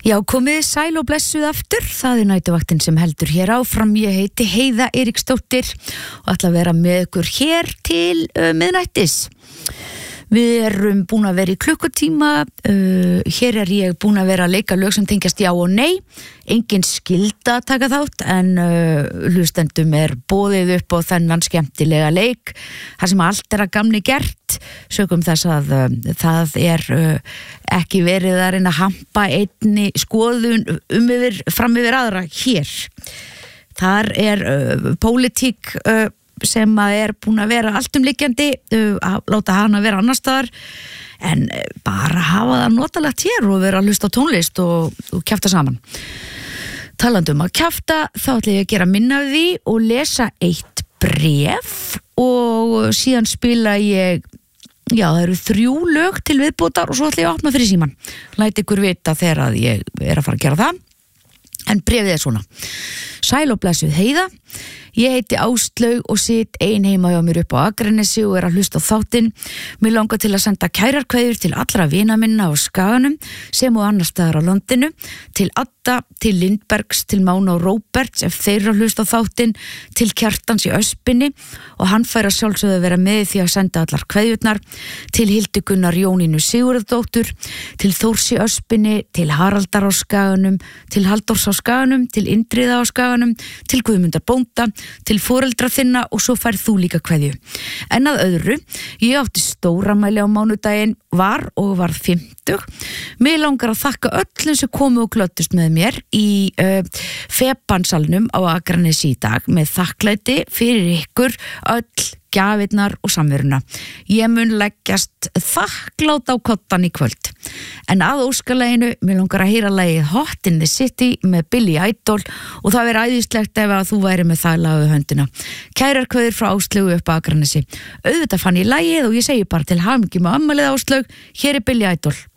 Já, komið sæl og blessuð aftur. Það næturvaktin sem heldur hér áfram. Ég heiti Heiða Eiríksdóttir og ætla að vera með ykkur hér til miðnættis. Við erum búin að vera í klukkutíma. Hér er ég búin að vera að leika lög sem tengjast já og nei. Engin skylda að taka þátt, en hlustendum er boðið upp á þennan skemmtilega leik. Það sem allt er að gamni gert, sögum þess að það er ekki verið að reyna að hampa einni skoðun fram yfir aðra hér. Þar er pólitík sem er búin að vera alltumliggjandi, að láta hana vera annars staðar, en bara hafa það notalegt hér og vera að hlusta á tónlist og kjafta saman. Talandi að kjafta, þá ætla ég að gera minna af því og lesa eitt bréf og síðan spila ég, já, það eru 3 lög til viðbótar og svo ætla ég að opna fyrir síman. Læt ykkur vita þegar að ég er að fara að gera það. En bréfið er svona: Sæl og blessuð Heiða. Ég heiti Áslaug og sit ein heima hjá mér upp á Akranesi og er að hlusta á þáttinn. Mér langar til að senda kærarkveðjur til allra vina minna á Skaganum sem og annars staðar á landinu, til Adda, til Lindbergs, til Mána og Róberts ef þeir eru að hlusta á þáttinn, til Kjartans í Öspinni og hann fær að sjálfsögðu að vera með því að senda allar kveðjurnar, til Hildigunnar Jónínu Sigurðardóttur, til Þórs í Öspinni, til Haraldar á Skaganum, til Halldórs á Skaganum, til Indriða á Skaganum, til Guðmundar bónda, til foreldra þinna og svo færð þú líka kveðju. En að öðru, ég átti stóramæli á mánudaginn, var 50. Mig langar að þakka öllum sem komu og glöddust með mér í Febansalnum á Akranesi í dag, með þakklæti fyrir ykkur öll gjafirnar og samveruna. Ég mun leggjast þakklátt á kottan í kvöld. En að óskalaginu, mér langar að heyra lagið Hot in the City með Billy Idol og það verður æðislegt ef að þú væri með það lag við höndina. Kærar kveður frá Áslaugu upp á Akranesi. Auðvitað fann ég lagið og ég segi bara til hamingju með afmælið Áslaug. Hér er Billy Idol.